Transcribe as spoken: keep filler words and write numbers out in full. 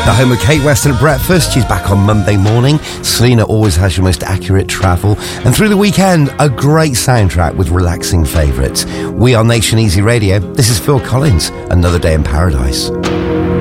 The home of Kate West at breakfast. She's back on Monday morning. Selena always has your most accurate travel. And through the weekend, a great soundtrack with relaxing favourites. We are Nation Easy Radio. This is Phil Collins, Another Day in Paradise.